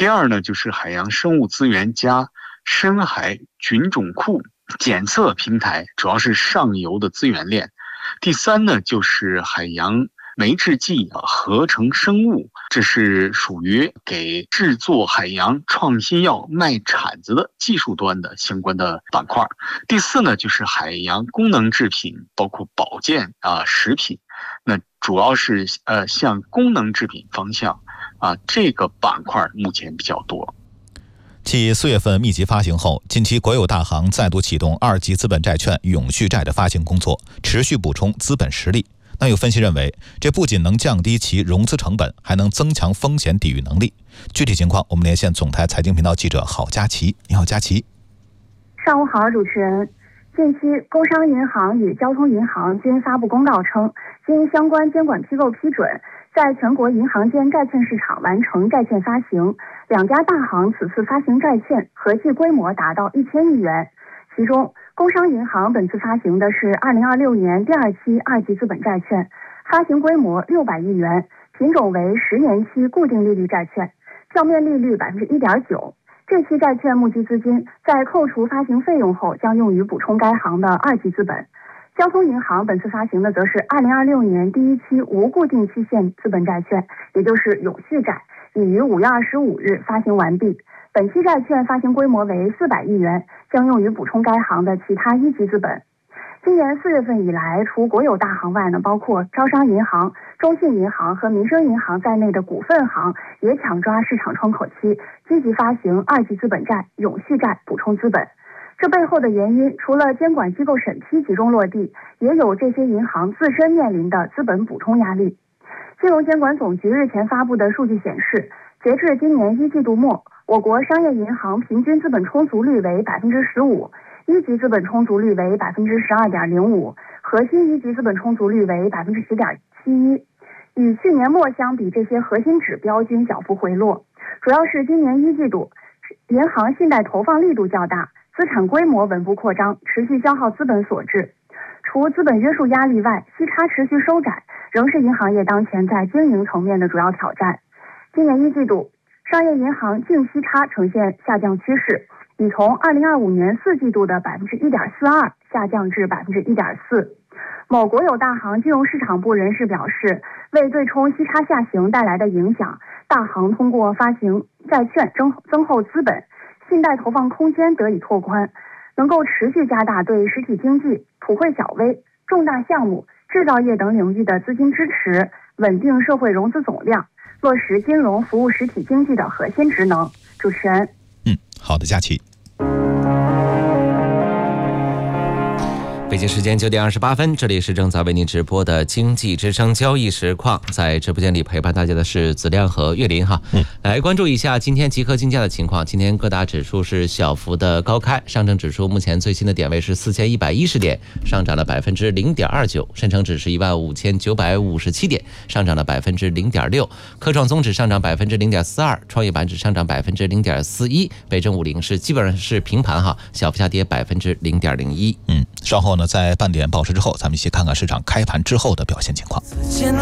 第二呢，就是海洋生物资源加深海菌种库检测平台，主要是上游的资源链。第三呢，就是海洋酶制剂合成生物，这是属于给制作海洋创新药卖铲子的技术端的相关的板块。第四呢，就是海洋功能制品，包括保健食品，那主要是向功能制品方向这个板块目前比较多。 继4月份密集发行后，近期国有大行再度启动2级资本债券永续债的发行工作，持续补充资本实力。那有分析认为，这不仅能降低其融资成本，还能增强风险抵御能力。具体情况，我们连线总台财经频道记者郝佳琪。你好，佳琪。 上午好，主持人。近期，工商银行与交通银行均发布公告称，经相关监管机构批准，在全国银行间债券市场完成债券发行。2家大行此次发行债券合计规模达到1000亿元，其中工商银行本次发行的是2026年第2期2级资本债券，发行规模600亿元，品种为10年期固定利率债券，票面利率1.9%。这期债券募集资金在扣除发行费用后，将用于补充该行的2级资本。交通银行本次发行的则是2026年第1期无固定期限资本债券，也就是永续债，已于5月25日发行完毕。本期债券发行规模为400亿元，将用于补充该行的其他1级资本。今年4月份以来，除国有大行外呢，包括招商银行、中信银行和民生银行在内的股份行也抢抓市场窗口期，积极发行2级资本债、永续债补充资本。这背后的原因，除了监管机构审批集中落地，也有这些银行自身面临的资本补充压力。金融监管总局日前发布的数据显示，截至今年1季度末，我国商业银行平均资本充足率为15%，一级资本充足率为12.05%，核心一级资本充足率为10.71%。与去年末相比，这些核心指标均小幅回落，主要是今年1季度银行信贷投放力度较大，资产规模稳步扩张，持续消耗资本所致。除资本约束压力外，息差持续收窄，仍是银行业当前在经营层面的主要挑战。今年1季度，商业银行净息差呈现下降趋势，已从2025年4季度的1.42%下降至1.4%。某国有大行金融市场部人士表示，为对冲息差下行带来的影响，大行通过发行债券增厚资本，信贷投放空间得以拓宽，能够持续加大对实体经济、普惠小微、重大项目、制造业等领域的资金支持，稳定社会融资总量，落实金融服务实体经济的核心职能。主持人。 好的，佳琪。 北京时间9点28分，这里是正在为您直播的经济之声交易实况，在直播间里陪伴大家的是子亮和岳林哈。来关注一下今天集合竞价的情况。今天各大指数是小幅的高开，上证指数目前最新的点位是4110点，上涨了0.29%；深成指是15957点，上涨了0.6%；科创综指上涨0.42%，创业板指上涨0.41%，北证50是基本上是平盘哈，小幅下跌0.01%。 稍后呢，在半点报时之后，咱们一起看看市场开盘之后的表现情况。